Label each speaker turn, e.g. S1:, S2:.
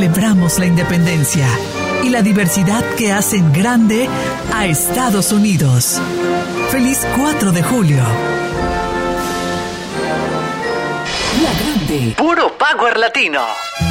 S1: celebramos la independencia y la diversidad que hacen grande a Estados Unidos. ¡Feliz 4 de julio!
S2: La Grande.
S1: Puro Power Latino.